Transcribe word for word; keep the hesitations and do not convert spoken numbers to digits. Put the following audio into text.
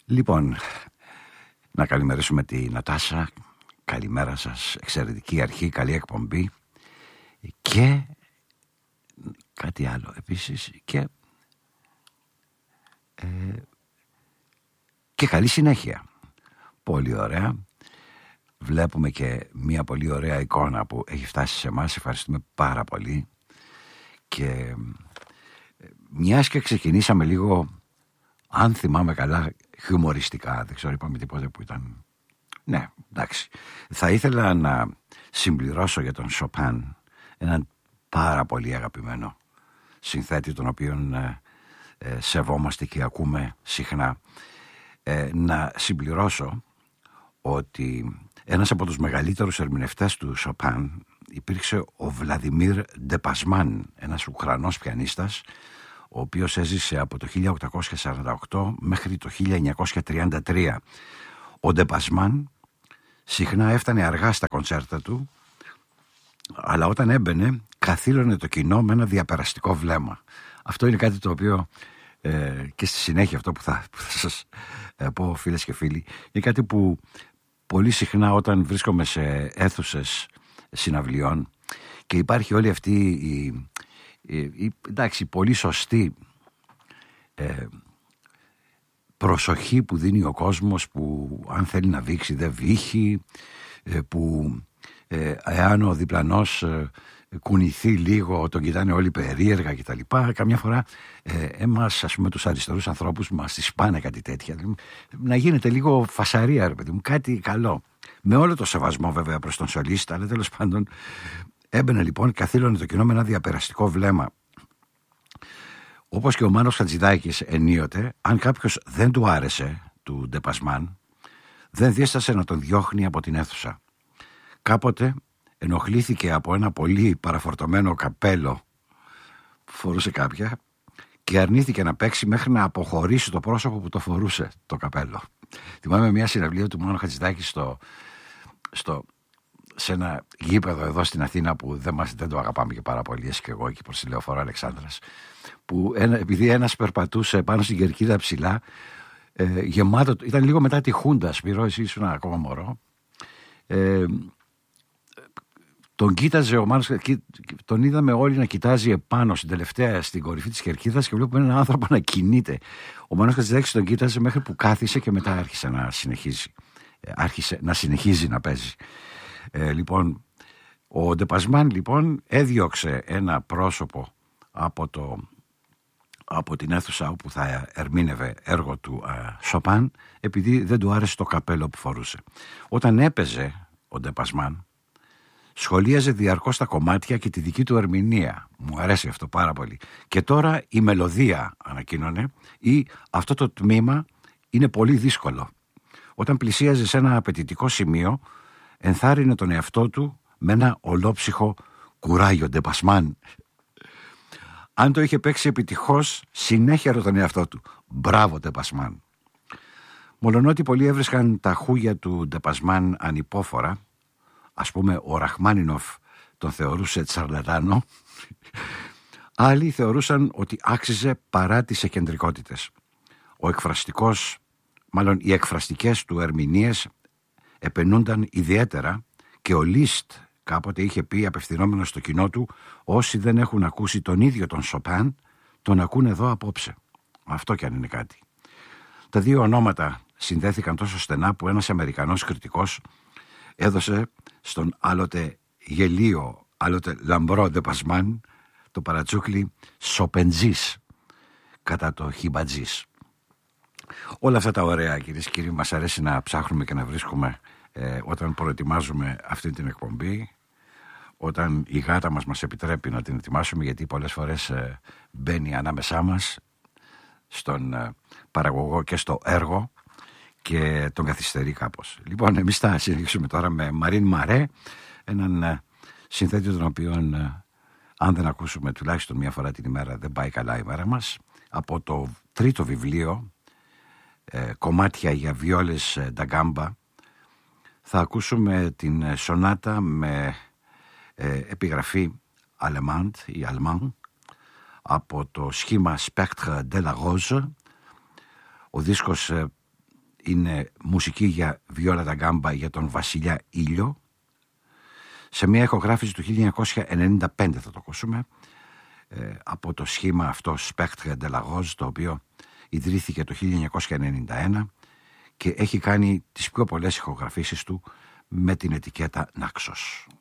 Λοιπόν, να καλημερίσουμε τη Νατάσα. Καλημέρα σας, εξαιρετική αρχή, καλή εκπομπή. Και κάτι άλλο επίσης και, ε, και καλή συνέχεια. Πολύ ωραία. Βλέπουμε και μια πολύ ωραία εικόνα που έχει φτάσει σε εμάς. Ευχαριστούμε πάρα πολύ. Και μιας και ξεκινήσαμε λίγο, αν θυμάμαι καλά, χιουμοριστικά, δεν ξέρω, είπαμε τίποτε που ήταν... Ναι, εντάξει. Θα ήθελα να συμπληρώσω για τον Σοπάν, έναν πάρα πολύ αγαπημένο συνθέτη, τον οποίον ε, ε, σεβόμαστε και ακούμε συχνά, ε, να συμπληρώσω ότι ένας από τους μεγαλύτερους ερμηνευτές του Σοπάν υπήρξε ο Βλαδιμίρ Ντεπασμάν, ένας Ουκρανός πιανίστας, ο οποίος έζησε από το χίλια οκτακόσια σαράντα οκτώ μέχρι το χίλια εννιακόσια τριάντα τρία. Ο Ντεπασμάν συχνά έφτανε αργά στα κοντσέρτα του, αλλά όταν έμπαινε καθήλωνε το κοινό με ένα διαπεραστικό βλέμμα. Αυτό είναι κάτι το οποίο ε, και στη συνέχεια αυτό που θα, που θα σας ε, πω, φίλες και φίλοι, είναι κάτι που πολύ συχνά όταν βρίσκομαι σε αίθουσες συναυλιών και υπάρχει όλη αυτή η, η, η εντάξει, πολύ σωστή ε, προσοχή που δίνει ο κόσμος, που αν θέλει να βήξει δεν βήχει, ε, που ε, εάν ο διπλανός ε, κουνηθεί λίγο τον κοιτάνε όλοι περίεργα κτλ. Καμιά φορά ε, εμάς, ας πούμε, τους αριστερούς ανθρώπους μας τις πάνε κάτι τέτοια, να γίνεται λίγο φασαρία, ρε παιδί μου, κάτι καλό, με όλο το σεβασμό βέβαια προς τον σολίστα, αλλά τέλος πάντων έμπαινε λοιπόν, καθήλωνε το κοινό με ένα διαπεραστικό βλέμμα. Όπως και ο Μάνος Χατζηδάκης ενίοτε, αν κάποιος δεν του άρεσε του Ντεπασμάν, δεν δίστασε να τον διώχνει από την αίθουσα. Κάποτε ενοχλήθηκε από ένα πολύ παραφορτωμένο καπέλο που φορούσε κάποια και αρνήθηκε να παίξει μέχρι να αποχωρήσει το πρόσωπο που το φορούσε το καπέλο. Θυμάμαι μια συναυλία του Μάνου Χατζηδάκη στο, στο, σε ένα γήπεδο εδώ στην Αθήνα που δεν, μας, δεν το αγαπάμε και πάρα πολύ, εσύ και εγώ, εκεί προς τη Λεωφόρο Αλεξάνδρας, που ένα, επειδή ένας περπατούσε πάνω στην κερκίδα ψηλά, ε, γεμάτο, ήταν λίγο μετά τη Χούντα, Σπυρό, εσύ ήσουν ακόμα μωρό, ε, τον κοίταζε ο Μάνος, τον είδαμε όλοι να κοιτάζει επάνω στην τελευταία, στην κορυφή της κερκίδας και βλέπουμε έναν άνθρωπο να κινείται. Ο Μάνος Χατζηδάκης τον κοίταζε μέχρι που κάθισε και μετά άρχισε να συνεχίζει, άρχισε να συνεχίζει να παίζει. Ε, λοιπόν, ο Ντεπασμάν λοιπόν έδιωξε ένα πρόσωπο από, το, από την αίθουσα όπου θα ερμήνευε έργο του α, Σοπάν, επειδή δεν του άρεσε το καπέλο που φορούσε. Όταν έπαιζε ο Ντεπασμάν, σχολίαζε διαρκώς τα κομμάτια και τη δική του ερμηνεία. Μου αρέσει αυτό πάρα πολύ. Και τώρα η μελωδία, ανακοίνωνε, ή αυτό το τμήμα είναι πολύ δύσκολο. Όταν πλησίαζε σε ένα απαιτητικό σημείο, ενθάρρυνε τον εαυτό του με ένα ολόψυχο κουράγιο, Ντεπασμάν. Αν το είχε παίξει επιτυχώς, συνέχιαρε τον εαυτό του. Μπράβο, Ντεπασμάν. Μολονότι πολλοί έβρισκαν τα χούγια του Ντεπασμάν ανυπόφορα, ας πούμε ο Ραχμάνινοφ τον θεωρούσε τσαρλατάνο, άλλοι θεωρούσαν ότι άξιζε παρά τις εκκεντρικότητες. Ο εκφραστικός, μάλλον οι εκφραστικές του ερμηνείες επαινούνταν ιδιαίτερα και ο Λίστ κάποτε είχε πει απευθυνόμενος στο κοινό του, όσοι δεν έχουν ακούσει τον ίδιο τον Σοπάν, τον ακούν εδώ απόψε. Αυτό κι αν είναι κάτι. Τα δύο ονόματα συνδέθηκαν τόσο στενά που ένας Αμερικανός κριτικός έδωσε στον άλλοτε γελίο, άλλοτε λαμπρό Ντεπασμάν το παρατσούκλι Σοπεντζής κατά το Χιμπατζής. Όλα αυτά τα ωραία, κυρίες και κύριοι, μας αρέσει να ψάχνουμε και να βρίσκουμε ε, όταν προετοιμάζουμε αυτή την εκπομπή, όταν η γάτα μας μας επιτρέπει να την ετοιμάσουμε, γιατί πολλές φορές ε, μπαίνει ανάμεσά μας στον ε, παραγωγό και στο έργο και τον καθυστερεί κάπως. Λοιπόν, εμείς θα συνεχίσουμε τώρα με Μαρίν Μαρέ, έναν ε, συνθέτη τον οποίο ε, αν δεν ακούσουμε τουλάχιστον μία φορά την ημέρα δεν πάει καλά η μέρα μας. Από το τρίτο βιβλίο, ε, κομμάτια για βιόλες ε, νταγκάμπα, θα ακούσουμε την ε, σονάτα με ε, επιγραφή Allemand ή Allemand από το σχήμα Spectre de la Rose. Ο δίσκος ε, είναι μουσική για βιόλα da gamba για τον Βασιλιά Ήλιο, σε μια ηχογράφηση του χίλια εννιακόσια ενενήντα πέντε θα το ακούσουμε, ε, από το σχήμα αυτό Spectre de la Rose, το οποίο ιδρύθηκε το χίλια εννιακόσια ενενήντα ένα και έχει κάνει τις πιο πολλές ηχογραφήσεις του με την ετικέτα Naxos.